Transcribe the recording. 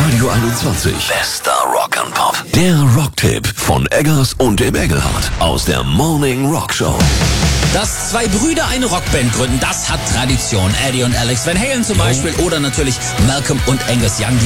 Radio 21. Bester Rock and Pop. Der Rocktipp von Eggers und dem Engelhardt aus der Morning Rock Show. Dass zwei Brüder eine Rockband gründen, das hat Tradition. Eddie und Alex Van Halen zum Beispiel oder natürlich Malcolm und Angus Young.